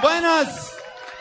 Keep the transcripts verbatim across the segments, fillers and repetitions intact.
Buenas.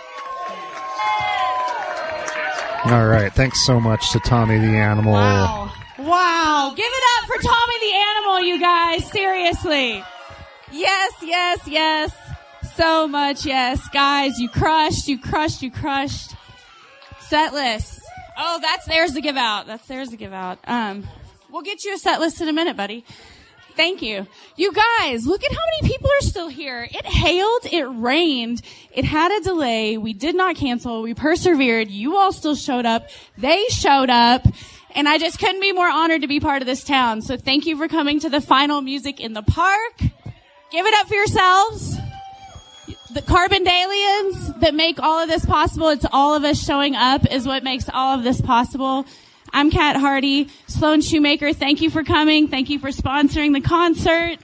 All right. Thanks so much to Tommy the Animal. Wow. Wow. Give it up for Tommy the Animal, you guys. Seriously. Yes, yes, yes. So much, yes. Guys, you crushed, you crushed, you crushed. Set list. Oh, that's theirs to give out. That's theirs to give out. Um, we'll get you a set list in a minute, buddy. Thank you. You guys, look at how many people are still here. It hailed, it rained, it had a delay. We did not cancel. We persevered. You all still showed up. They showed up. And I just couldn't be more honored to be part of this town. So thank you for coming to the final Music in the Park. Give it up for yourselves. The Carbondalians that make all of this possible. It's all of us showing up is what makes all of this possible. I'm Kat Hardy. Sloan Shoemaker, thank you for coming. Thank you for sponsoring the concert.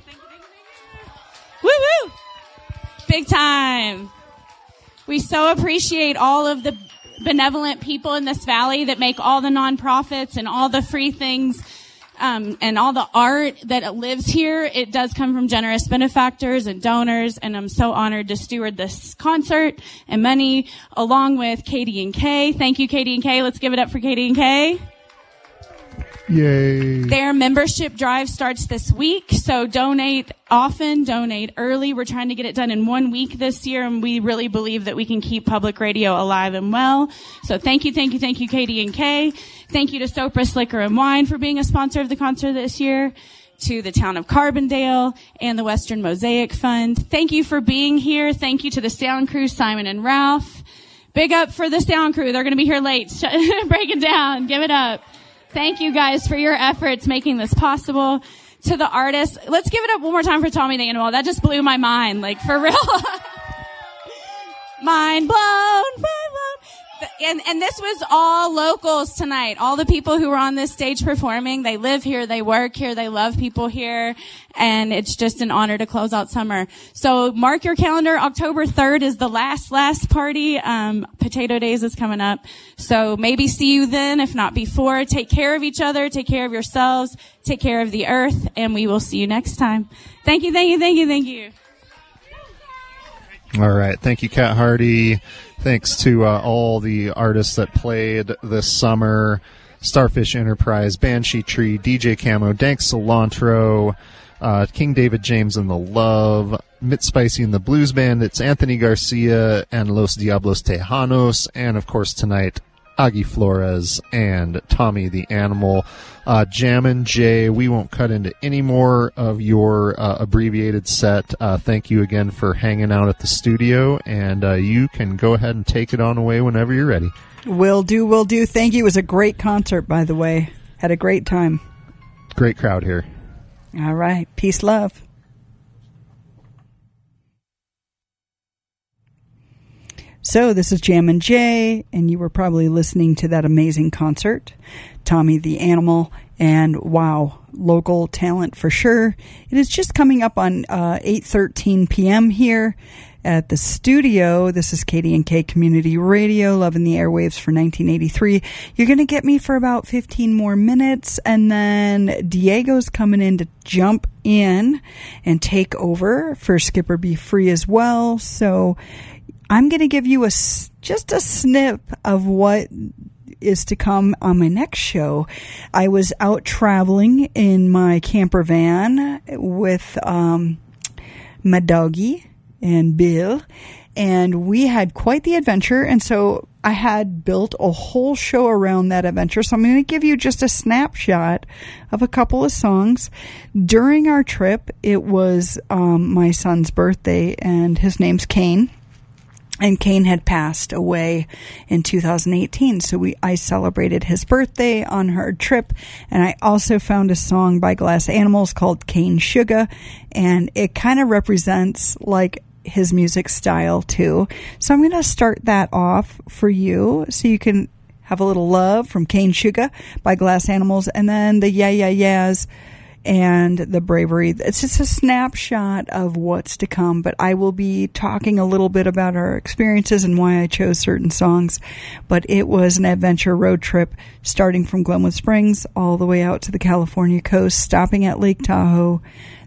Woo-woo! Big time. We so appreciate all of the benevolent people in this valley that make all the nonprofits and all the free things um, and all the art that lives here. It does come from generous benefactors and donors, and I'm so honored to steward this concert and money along with Katie and Kay. Thank you, Katie and Kay. Let's give it up for Katie and Kay. Yay. Their membership drive starts this week, so donate often, donate early. We're trying to get it done in one week this year, and we really believe that we can keep public radio alive and well. So thank you, thank you, thank you, Katie and Kay. Thank you to Sopris Liquor and Wine for being a sponsor of the concert this year, to the town of Carbondale and the Western Mosaic Fund. Thank you for being here. Thank you to the sound crew, Simon and Ralph. Big up for the sound crew. They're going to be here late. Break it down. Give it up. Thank you guys for your efforts making this possible. To the artists, let's give it up one more time for Tommy the Animal. That just blew my mind, like for real. Mind blown, mind blown. And, and this was all locals tonight. All the people who were on this stage performing, they live here, they work here, they love people here, and it's just an honor to close out summer. So mark your calendar. October third is the last, last party. Um, Potato Days is coming up. So maybe see you then, if not before. Take care of each other, take care of yourselves, take care of the earth, and we will see you next time. Thank you, thank you, thank you, thank you. All right. Thank you, Kat Hardy. Thanks to uh, all the artists that played this summer. Starfish Enterprise, Banshee Tree, D J Camo, Dank Cilantro, uh, King David James and the Love, Mitt Spicy and the Blues Bandits, Anthony Garcia and Los Diablos Tejanos, and, of course, tonight, Aggie Flores and Tommy the Animal. Uh, Jammin' Jay, we won't cut into any more of your uh, abbreviated set. Uh, thank you again for hanging out at the studio, and uh, you can go ahead and take it on away whenever you're ready. Will do, will do. Thank you. It was a great concert, by the way. Had a great time. Great crowd here. All right. Peace, love. So this is Jammin' Jay, and you were probably listening to that amazing concert, Tommy the Animal, and wow, local talent for sure. It is just coming up on uh, eight thirteen p.m. here at the studio. This is Katie and K Community Radio, loving the airwaves for nineteen eighty-three. You're going to get me for about fifteen more minutes, and then Diego's coming in to jump in and take over for Skipper Be Free as well. So I'm going to give you a, just a snip of what is to come on my next show. I was out traveling in my camper van with um, my doggy and Bill, and we had quite the adventure, and so I had built a whole show around that adventure, so I'm going to give you just a snapshot of a couple of songs. During our trip, it was um, my son's birthday, and his name's Kane. And Kane had passed away in two thousand eighteen, so we I celebrated his birthday on her trip, and I also found a song by Glass Animals called Cane Sugar, and it kind of represents like his music style too. So I'm going to start that off for you so you can have a little love from Cane Sugar by Glass Animals, and then the Yeah Yeah Yeahs and the Bravery. It's just a snapshot of what's to come, but I will be talking a little bit about our experiences and why I chose certain songs. But it was an adventure road trip starting from Glenwood Springs all the way out to the California coast, stopping at Lake Tahoe,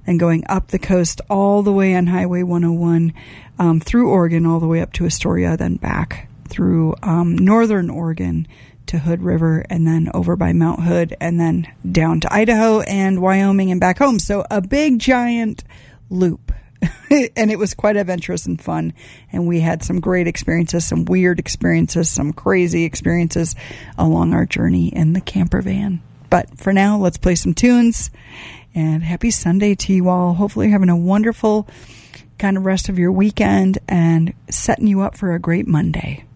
then going up the coast all the way on Highway one oh one um, through Oregon, all the way up to Astoria, then back through um, northern Oregon to Hood River, and then over by Mount Hood, and then down to Idaho and Wyoming and back home. So a big giant loop. And it was quite adventurous and fun. And we had some great experiences, some weird experiences, some crazy experiences along our journey in the camper van. But for now, let's play some tunes. And happy Sunday to you all. Hopefully you're having a wonderful kind of rest of your weekend and setting you up for a great Monday.